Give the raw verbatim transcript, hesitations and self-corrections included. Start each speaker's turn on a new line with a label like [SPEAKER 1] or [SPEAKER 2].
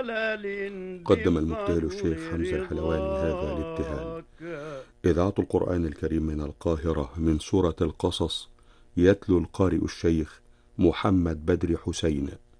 [SPEAKER 1] قدم المبتهل الشيخ حمزة الحلواني هذا الابتهال. إذاعة القرآن الكريم من القاهرة، من سورة القصص، يتلو القارئ الشيخ محمد بدر حسين.